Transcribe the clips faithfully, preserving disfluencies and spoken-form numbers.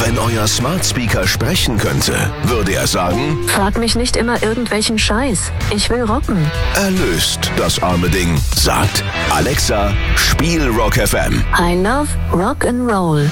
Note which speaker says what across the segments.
Speaker 1: Wenn euer Smart Speaker sprechen könnte, würde er sagen:
Speaker 2: Frag mich nicht immer irgendwelchen Scheiß. Ich will rocken.
Speaker 1: Erlöst das arme Ding. Sagt: Alexa, spiel Rock F M.
Speaker 2: I love Rock and Roll.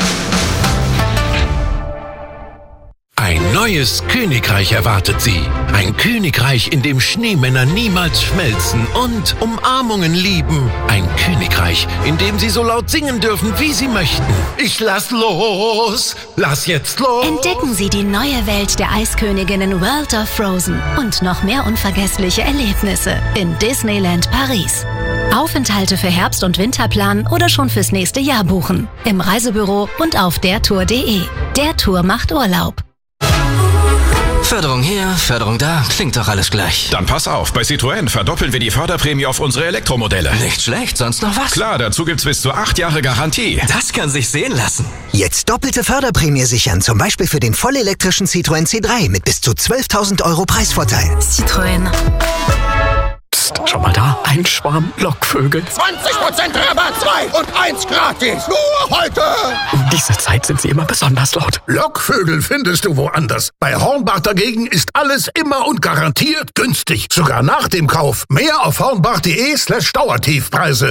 Speaker 3: Ein neues Königreich erwartet Sie. Ein Königreich, in dem Schneemänner niemals schmelzen und Umarmungen lieben. Ein Königreich, in dem Sie so laut singen dürfen, wie Sie möchten. Ich lass los! Lass jetzt los!
Speaker 4: Entdecken Sie die neue Welt der Eiskönigin World of Frozen und noch mehr unvergessliche Erlebnisse in Disneyland Paris. Aufenthalte für Herbst- und Winterplan oder schon fürs nächste Jahr buchen. Im Reisebüro und auf dertour punkt de. Der Tour macht Urlaub.
Speaker 5: Förderung hier, Förderung da, klingt doch alles gleich.
Speaker 6: Dann pass auf, bei Citroën verdoppeln wir die Förderprämie auf unsere Elektromodelle.
Speaker 5: Nicht schlecht, sonst noch was?
Speaker 6: Klar, dazu gibt's bis zu acht Jahre Garantie.
Speaker 5: Das kann sich sehen lassen.
Speaker 7: Jetzt doppelte Förderprämie sichern, zum Beispiel für den vollelektrischen Citroën C drei mit bis zu zwölftausend Euro Preisvorteil.
Speaker 4: Citroën.
Speaker 8: Psst, schau mal da, ein Schwarm Lockvögel.
Speaker 9: zwanzig Prozent Rabatt, zwei und eins gratis, nur heute.
Speaker 8: Um diese Zeit sind sie immer besonders laut.
Speaker 9: Lockvögel findest du woanders. Bei Hornbach dagegen ist alles immer und garantiert günstig. Sogar nach dem Kauf. Mehr auf hornbach.de slash Dauertiefpreise.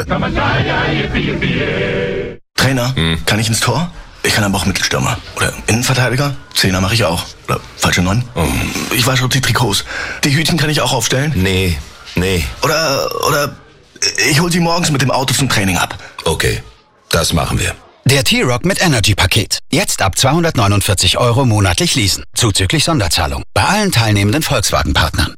Speaker 10: Trainer, hm. kann ich ins Tor? Ich kann aber auch Mittelstürmer. Oder Innenverteidiger? Zehner mache ich auch. Oder falsche Neun? Oh. Ich wasche auch die Trikots. Die Hütchen kann ich auch aufstellen?
Speaker 3: Nee, nee.
Speaker 10: Oder, oder ich hol sie morgens mit dem Auto zum Training ab.
Speaker 3: Okay, das machen wir.
Speaker 11: Der T-Rock mit Energy-Paket. Jetzt ab zweihundertneunundvierzig Euro monatlich leasen. Zuzüglich Sonderzahlung. Bei allen teilnehmenden Volkswagen-Partnern.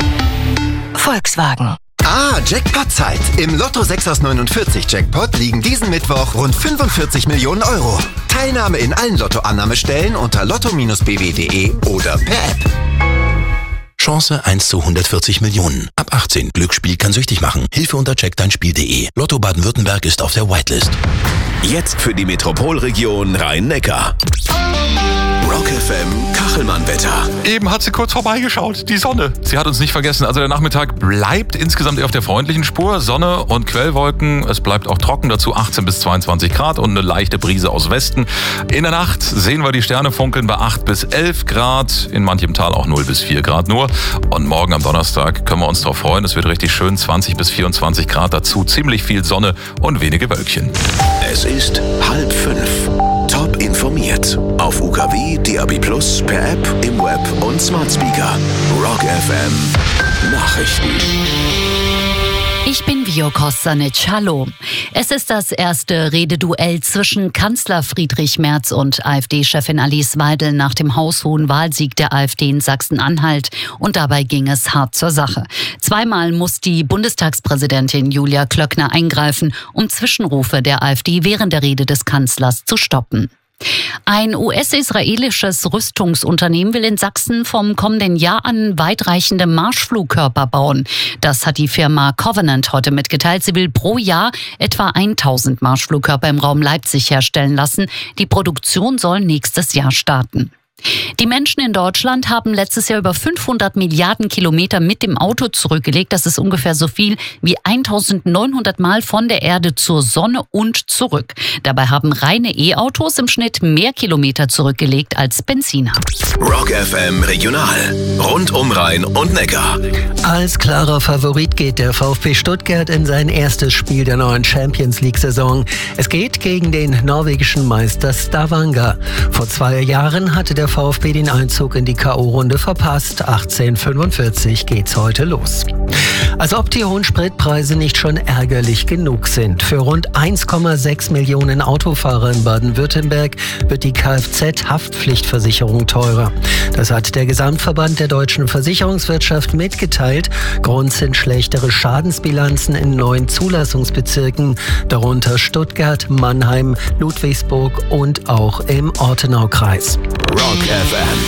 Speaker 4: Volkswagen.
Speaker 12: Ah, Jackpot-Zeit. Im Lotto sechs aus neunundvierzig Jackpot liegen diesen Mittwoch rund fünfundvierzig Millionen Euro. Teilnahme in allen Lottoannahmestellen unter lotto b w punkt de oder per App.
Speaker 3: Chance eins zu hundertvierzig Millionen. Ab achtzehn. Glücksspiel kann süchtig machen. Hilfe unter check dein Spiel punkt de. Lotto Baden-Württemberg ist auf der Whitelist.
Speaker 1: Jetzt für die Metropolregion Rhein-Neckar. Rock F M Kachelmann-Wetter.
Speaker 13: Eben hat sie kurz vorbeigeschaut, die Sonne. Sie hat uns nicht vergessen. Also der Nachmittag bleibt insgesamt eher auf der freundlichen Spur. Sonne und Quellwolken. Es bleibt auch trocken, dazu achtzehn bis zweiundzwanzig Grad und eine leichte Brise aus Westen. In der Nacht sehen wir die Sterne funkeln bei acht bis elf Grad. In manchem Tal auch null bis vier Grad nur. Und morgen am Donnerstag können wir uns darauf freuen. Es wird richtig schön, zwanzig bis vierundzwanzig Grad. Dazu ziemlich viel Sonne und wenige Wölkchen.
Speaker 1: Es ist halb fünf. Top informiert. Auf U K W, D A B plus, per App, im Web und Smart Speaker. Rock F M Nachrichten.
Speaker 14: Ich bin Vio Kostanic. Hallo. Es ist das erste Rededuell zwischen Kanzler Friedrich Merz und AfD-Chefin Alice Weidel nach dem haushohen Wahlsieg der AfD in Sachsen-Anhalt. Und dabei ging es hart zur Sache. Zweimal muss die Bundestagspräsidentin Julia Klöckner eingreifen, um Zwischenrufe der AfD während der Rede des Kanzlers zu stoppen. Ein U S-israelisches Rüstungsunternehmen will in Sachsen vom kommenden Jahr an weitreichende Marschflugkörper bauen. Das hat die Firma Covenant heute mitgeteilt. Sie will pro Jahr etwa tausend Marschflugkörper im Raum Leipzig herstellen lassen. Die Produktion soll nächstes Jahr starten. Die Menschen in Deutschland haben letztes Jahr über fünfhundert Milliarden Kilometer mit dem Auto zurückgelegt. Das ist ungefähr so viel wie eintausendneunhundert Mal von der Erde zur Sonne und zurück. Dabei haben reine E-Autos im Schnitt mehr Kilometer zurückgelegt als Benziner.
Speaker 1: Rock F M Regional. Rund um Rhein und Neckar.
Speaker 15: Als klarer Favorit geht der VfB Stuttgart in sein erstes Spiel der neuen Champions-League-Saison. Es geht gegen den norwegischen Meister Stavanger. Vor zwei Jahren hatte der VfB den Einzug in die K O-Runde verpasst. achtzehn Uhr fünfundvierzig geht's heute los. Als ob die hohen Spritpreise nicht schon ärgerlich genug sind. Für rund eins Komma sechs Millionen Autofahrer in Baden-Württemberg wird die Kfz-Haftpflichtversicherung teurer. Das hat der Gesamtverband der deutschen Versicherungswirtschaft mitgeteilt. Grund sind schlechtere Schadensbilanzen in neun Zulassungsbezirken, darunter Stuttgart, Mannheim, Ludwigsburg und auch im Ortenaukreis.
Speaker 1: Rock F M